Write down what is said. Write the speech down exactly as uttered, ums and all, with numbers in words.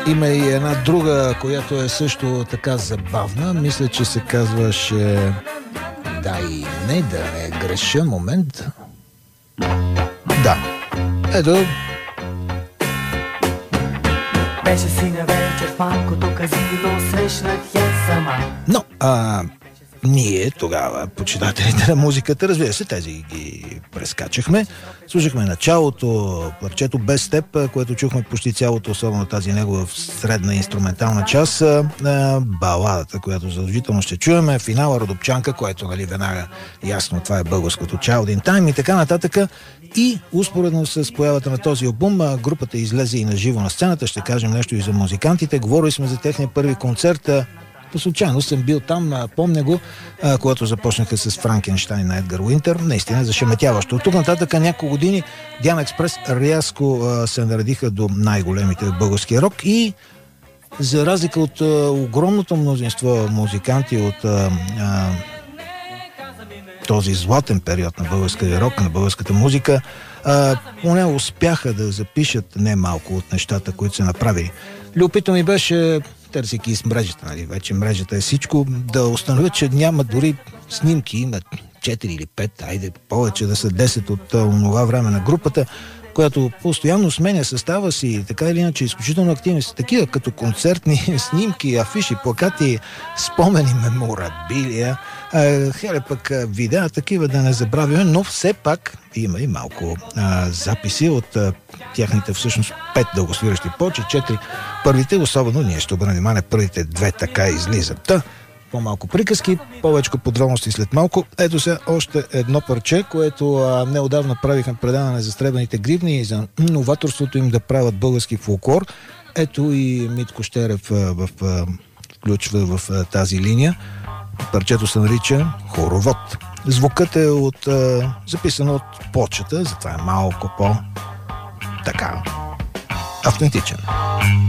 Има и една друга, която е също така забавна. Мисля, че се казваше... Да и не, да не греша. Момент. Да. Ето. Беше си на вечер в малкото казино, срещнах я сама. Но, а... ние тогава, почитателите на музиката, разбира се, тези ги прескачахме. Слушахме началото, парчето Без теб, което чухме почти цялото, особено тази негова средна инструментална част, баладата, която задължително ще чуеме, финала Родопчанка, което, нали, веднага ясно, това е българското Child in Time и така нататък. И успоредно с появата на този албум, групата излезе и на живо на сцената. Ще кажем нещо и за музикантите. Говорили сме за техния първи концерт. По случайно съм бил там, помня го, а, когато започнаха с Франкенщайн на Едгар Уинтер. Наистина зашеметяващо. От тук нататък няколко години Диана Експрес рязко а, се наредиха до най-големите български рок и за разлика от а, огромното мнозинство музиканти от а, а, този златен период на българския рок, на българската музика, а, поне успяха да запишат не малко от нещата, които са направили. Любопитно ми беше, търсики из мрежата, нали, вече мрежата е всичко, да установят, че няма дори снимки, има четири или пет, айде повече да са десет от това време на групата, която постоянно сменя състава си, така или иначе изключително активни са такива, като концертни снимки, афиши, плакати, спомени, меморабилия, хеле пък видеа, такива да не забравяме, но все пак има и малко а, записи от а, тяхните всъщност пет дългосвиращи почи, четири първите, особено ние ще обърнем внимание, първите две така излизат. Та, по-малко приказки, повече подробности след малко. Ето сега още едно парче, което а, неодавна правихме предаване за сребърните гривни и за новаторството им да правят български фолклор. Ето и Митко Щерев а, в, а, включва в а, тази линия. Парчето се нарича Хоровод. Звукът е от, а, записан от почета, затова е малко по-така автентичен.